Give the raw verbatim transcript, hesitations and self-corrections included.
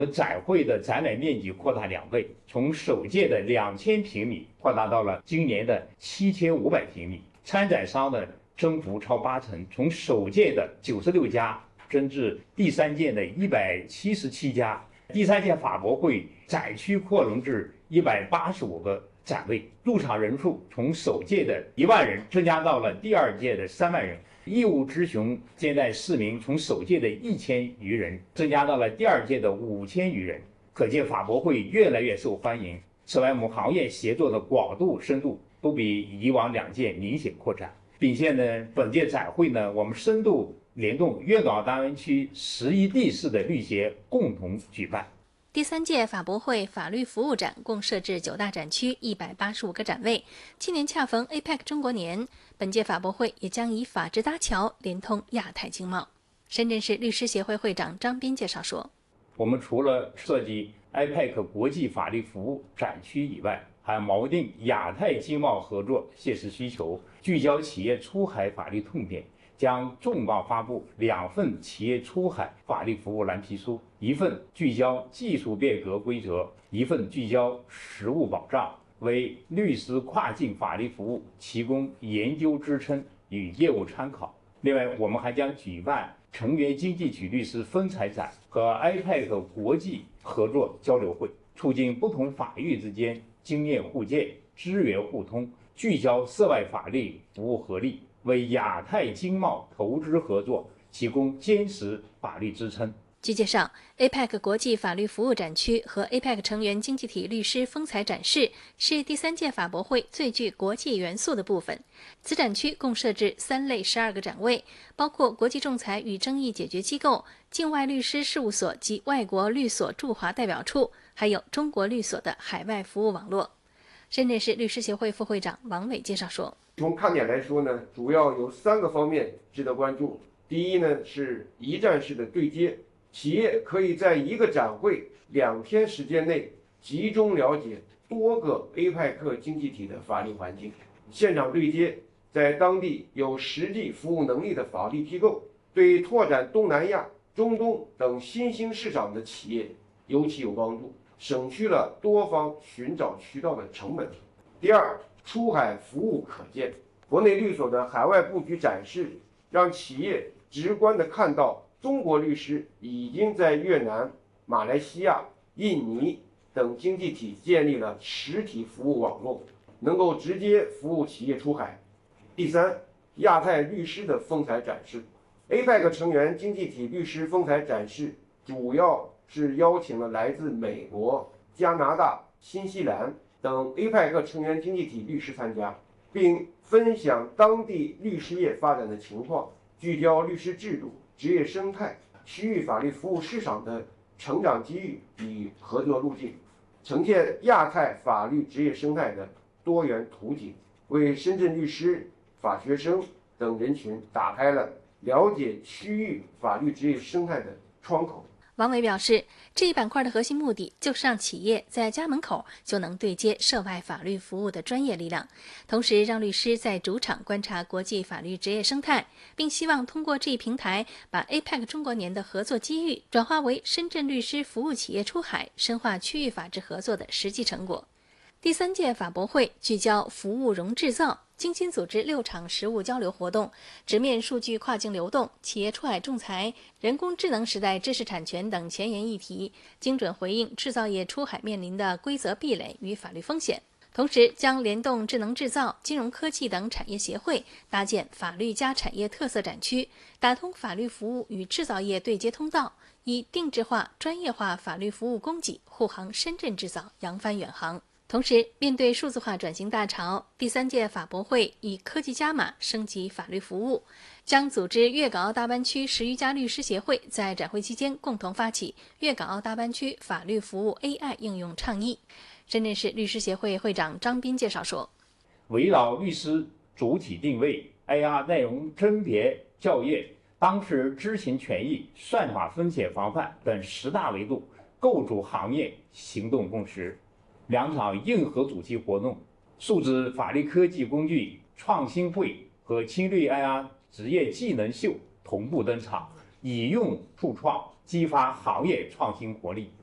展会的展览面积扩大两倍，从首届的两千平米扩大到了今年的七千五百平米。参展商的增幅超八成，从首届的九十六家增至第三届的一百七十七家。第三届法博会展区扩容至一百八十五个展位，入场人数从首届的一万人增加到了第二届的三万人。义乌知雄接待市民从首届的一千余人增加到了第二届的五千余人，可见法博会越来越受欢迎。此外，我们行业协作的广度、深度都比以往两届明显扩展，并且呢，本届展会呢，我们深度联动粤港澳大湾区十一地市的律协共同举办。 第三届法博会法律服务展共设置九大展区，一百八十五个展位。今年恰逢 A P E C 中国年，本届法博会也将以法治搭桥，连通亚太经贸。深圳市律师协会会长张斌介绍说， 我们除了设计 A P E C 国际法律服务展区以外，还锚定亚太经贸合作切实需求，聚焦企业出海法律痛点，将重磅发布两份企业出海法律服务蓝皮书，一份聚焦技术变革规则，一份聚焦实务保障，为律师跨境法律服务提供研究支撑与业务参考。另外，我们还将举办成员经济体律师分采展和 A P E C 国际合作交流会，促进不同法域之间经验互鉴、资源互通，聚焦涉外法律服务合力，为亚太经贸投资合作提供坚实法律支撑。 据介绍 ，A P E C 国际法律服务展区和 A P E C 成员经济体律师风采展示是第三届法博会最具国际元素的部分。此展区共设置三类十二个展位，包括国际仲裁与争议解决机构、境外律师事务所及外国律所驻华代表处，还有中国律所的海外服务网络。深圳市律师协会副会长王伟介绍说， 从看点来说呢，主要有三个方面值得关注。第一呢，是一站式的对接，企业可以在一个展会两天时间内集中了解多个 A P E C 经济体的法律环境，现场对接，在当地有实际服务能力的法律机构，对拓展东南亚、中东等新兴市场的企业尤其有帮助，省去了多方寻找渠道的成本。第二，出海服务可见，国内律所的海外布局展示，让企业直观地看到中国律师已经在越南、马来西亚、印尼等经济体建立了实体服务网络，能够直接服务企业出海。第三，亚太律师的风采展示 ，A P E C 成员经济体律师风采展示主要是邀请了来自美国、加拿大、新西兰等 A P E C 成员经济体律师参加，并分享当地律师业发展的情况，聚焦律师制度、职业生态、区域法律服务市场的成长机遇与合作路径，呈现亚太法律职业生态的多元图景，为深圳律师、法学生等人群打开了了解区域法律职业生态的窗口。 王伟表示，这一板块的核心目的就是让企业在家门口就能对接涉外法律服务的专业力量，同时让律师在主场观察国际法律职业生态，并希望通过这一平台把 A P E C 中国年的合作机遇转化为深圳律师服务企业出海，深化区域法治合作的实际成果。第三届法博会聚焦服务融制造，精心组织六场实务交流活动，直面数据跨境流动、企业出海仲裁、人工智能时代知识产权等前沿议题，精准回应制造业出海面临的规则壁垒与法律风险。同时，将联动智能制造、金融科技等产业协会，搭建法律加产业特色展区，打通法律服务与制造业对接通道，以定制化、专业化法律服务供给护航深圳制造扬帆远航。同时，面对数字化转型大潮，第三届法博会以科技加码升级法律服务，将组织粤港澳大湾区十余家律师协会在展会期间共同发起粤港澳大湾区法律服务 A I 应用倡议。深圳市律师协会会长张斌介绍说， 围绕律师主体定位、A I 内容甄别校验、当事知情权益、算法风险防范等十大维度，构筑行业行动共识。两场硬核主题活动，数字法律科技工具创新会和青绿 A I 职业技能秀同步登场，以用触创，激发行业创新活力。